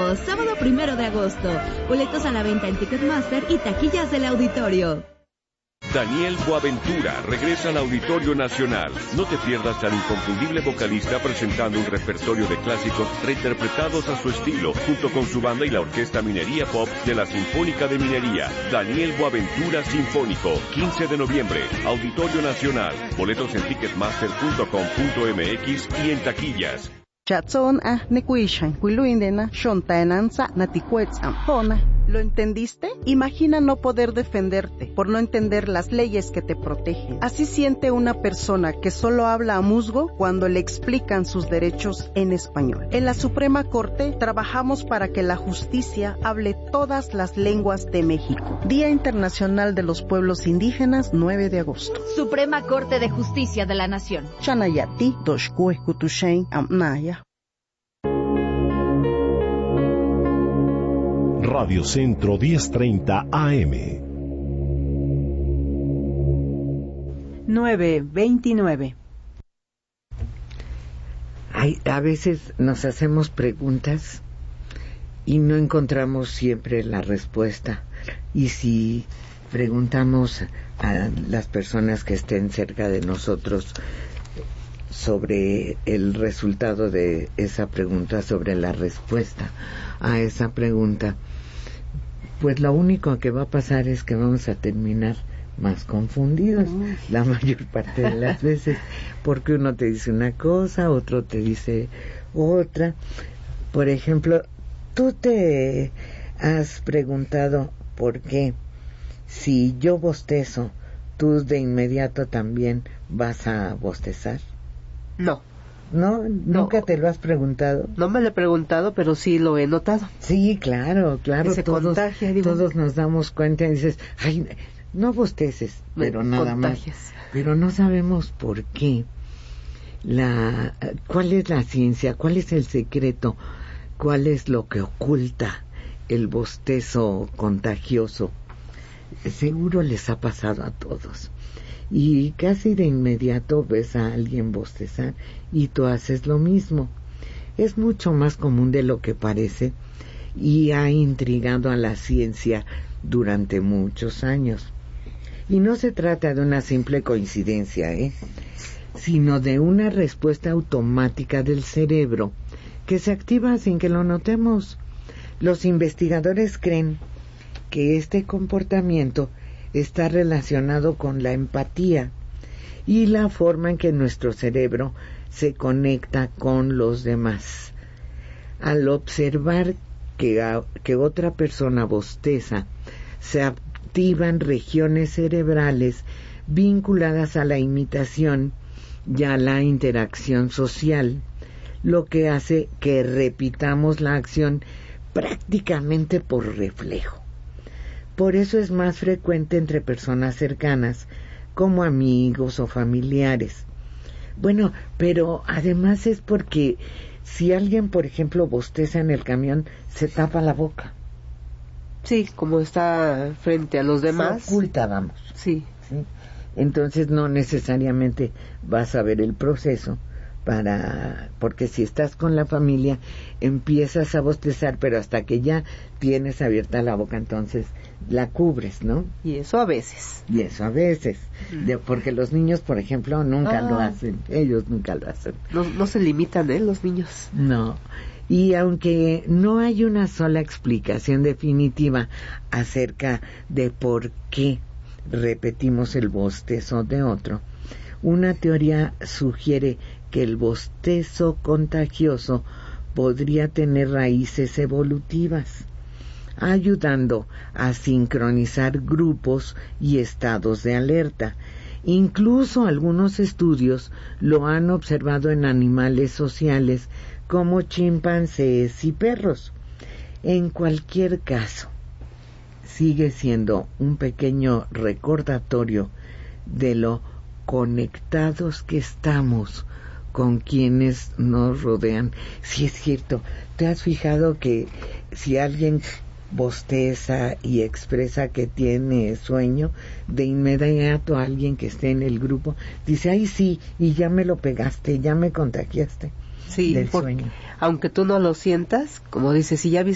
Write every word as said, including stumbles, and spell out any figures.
México, sábado primero de agosto. Boletos a la venta en Ticketmaster y taquillas del auditorio. Daniel Boaventura regresa al Auditorio Nacional. No te pierdas al inconfundible vocalista presentando un repertorio de clásicos reinterpretados a su estilo, junto con su banda y la Orquesta Minería Pop de la Sinfónica de Minería. Daniel Boaventura Sinfónico, quince de noviembre, Auditorio Nacional. Boletos en ticketmaster punto com punto m x y en taquillas. Chatson a nekuishan, kuiluindena, shontaenanza, natikuetzampona. ¿Lo entendiste? Imagina no poder defenderte por no entender las leyes que te protegen. Así siente una persona que solo habla a musgo cuando le explican sus derechos en español. En la Suprema Corte trabajamos para que la justicia hable todas las lenguas de México. Día Internacional de los Pueblos Indígenas, nueve de agosto. Suprema Corte de Justicia de la Nación. Chanayati, Doshkue Kutushain, Amnaya. Radio Centro diez treinta A M. nueve veintinueve. Ay, a veces nos hacemos preguntas y no encontramos siempre la respuesta. Y si preguntamos a las personas que estén cerca de nosotros sobre el resultado de esa pregunta, sobre la respuesta a esa pregunta, pues lo único que va a pasar es que vamos a terminar más confundidos la mayor parte de las veces, porque uno te dice una cosa, otro te dice otra. Por ejemplo, tú te has preguntado por qué si yo bostezo, tú de inmediato también vas a bostezar. No. ¿No? ¿Nunca no. te lo has preguntado? No me lo he preguntado, pero sí lo he notado. Sí, claro, claro. Se todos, contagia, digo. Todos nos damos cuenta y dices, ay, no bosteces, pero me nada contagias. más. Pero no sabemos por qué. La, ¿Cuál es la ciencia? ¿Cuál es el secreto? ¿Cuál es lo que oculta el bostezo contagioso? Seguro les ha pasado a todos. Y casi de inmediato ves a alguien bostezar y tú haces lo mismo. Es mucho más común de lo que parece y ha intrigado a la ciencia durante muchos años. Y no se trata de una simple coincidencia, ¿eh? sino de una respuesta automática del cerebro que se activa sin que lo notemos. Los investigadores creen que este comportamiento está relacionado con la empatía y la forma en que nuestro cerebro se conecta con los demás. Al observar que, a, que otra persona bosteza, se activan regiones cerebrales vinculadas a la imitación y a la interacción social, lo que hace que repitamos la acción prácticamente por reflejo. Por eso es más frecuente entre personas cercanas, como amigos o familiares. Bueno, pero además es porque si alguien, por ejemplo, bosteza en el camión, se tapa la boca. Sí, como está frente a los demás. Se oculta, vamos. Sí. ¿Sí? Entonces no necesariamente vas a ver el proceso, para porque si estás con la familia empiezas a bostezar, pero hasta que ya tienes abierta la boca, entonces la cubres, ¿no? Y eso a veces. Y eso a veces, mm. de, porque los niños, por ejemplo, nunca ah. lo hacen, ellos nunca lo hacen. No, no se limitan, ¿eh? Los niños. No, y aunque no hay una sola explicación definitiva acerca de por qué repetimos el bostezo de otro, una teoría sugiere que el bostezo contagioso podría tener raíces evolutivas, ayudando a sincronizar grupos y estados de alerta. Incluso algunos estudios lo han observado en animales sociales como chimpancés y perros. En cualquier caso, sigue siendo un pequeño recordatorio de lo conectados que estamos con quienes nos rodean. Sí, es cierto, ¿te has fijado que si alguien bosteza y expresa que tiene sueño, de inmediato alguien que esté en el grupo dice, ay sí, y ya me lo pegaste, ya me contagiaste sí, del porque, sueño? Aunque tú no lo sientas, como dices, si ya viste